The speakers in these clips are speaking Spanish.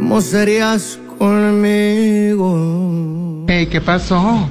¿cómo serías conmigo? Hey, ¿qué pasó?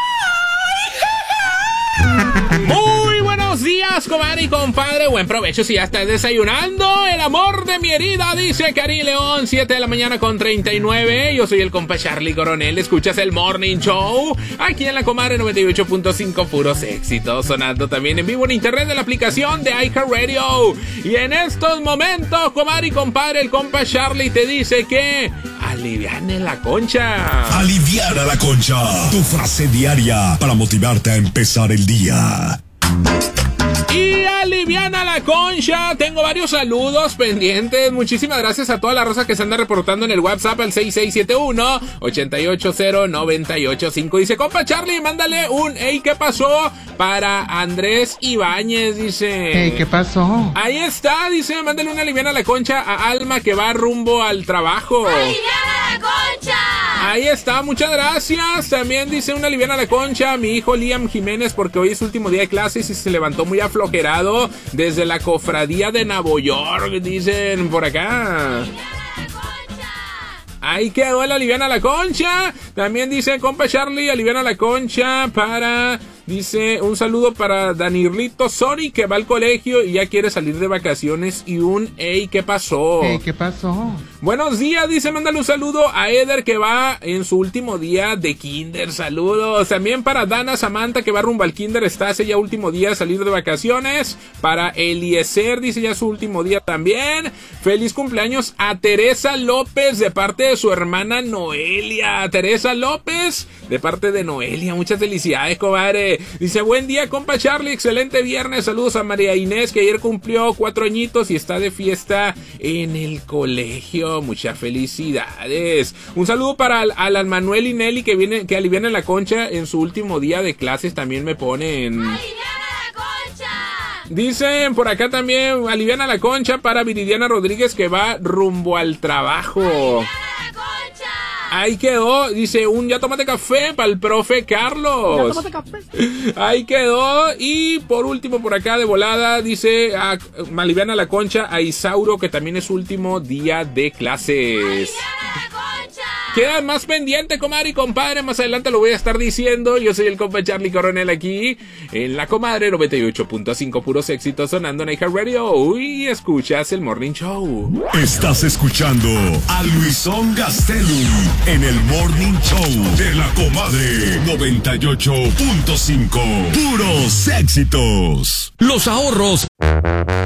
Muy buenos días, comadre y compadre. Buen provecho si ya estás desayunando. El amor de mi herida, dice Cari León, 7 de la mañana con 39. Yo soy el compa Charlie Coronel. Escuchas el Morning Show aquí en la comadre 98.5, puros éxitos. Sonando también en vivo en internet de la aplicación de iHeartRadio. Y en estos momentos, comadre y compadre, el compa Charlie te dice que aliviane la concha. Aliviana la concha. Tu frase diaria para motivarte a empezar el día. Y aliviana la concha. Tengo varios saludos pendientes. Muchísimas gracias a toda la raza que se anda reportando en el WhatsApp al 6671-880-985. Dice, compa Charlie, mándale un hey, ¿qué pasó? Para Andrés Ibáñez, dice. Hey, ¿qué pasó? Ahí está, dice, mándale una aliviana la concha a Alma que va rumbo al trabajo. ¡Aliviana la concha! Ahí está, muchas gracias. También dice una aliviana la concha a mi hijo Liam Jiménez porque hoy es último día de clases y se levantó muy aflojerado desde la cofradía de Nueva York, dicen por acá. Ahí quedó la aliviana la concha. También dice, compa Charlie, aliviana la concha para... Dice, un saludo para Danirlito Sori que va al colegio y ya quiere salir de vacaciones. Y un, hey, ¿qué pasó? Hey, ¿qué pasó? Buenos días, dice, mándale un saludo a Eder que va en su último día de kinder. Saludos. También para Dana Samantha que va rumbo al kinder, está hace ya último día de salir de vacaciones. Para Eliezer, dice ya su último día también. Feliz cumpleaños a Teresa López de parte de su hermana Noelia. Teresa López de parte de Noelia, muchas felicidades, comadre. Dice, buen día, compa Charlie, excelente viernes. Saludos a María Inés, que ayer cumplió 4 añitos y está de fiesta en el colegio. Muchas felicidades. Un saludo para Alan Manuel y Nelly, que aliviana la concha en su último día de clases. También me ponen... ¡Aliviana la concha! Dicen por acá también, aliviana la concha para Viridiana Rodríguez, que va rumbo al trabajo. Ahí quedó, dice, ya tómate café para el profe Carlos. Ya tómate café. Ahí quedó. Y por último, por acá de volada, dice, aliviana la concha a Isauro, que también es su último día de clases. ¡Aliviana la concha! Queda más pendiente, comadre y compadre. Más adelante lo voy a estar diciendo. Yo soy el compa Charlie Coronel aquí en la comadre 98.5, puros éxitos sonando en iHeartRadio. Uy, escuchas el Morning Show. Estás escuchando a Luisón Gastelum en el Morning Show de la comadre 98.5, puros éxitos. Los ahorros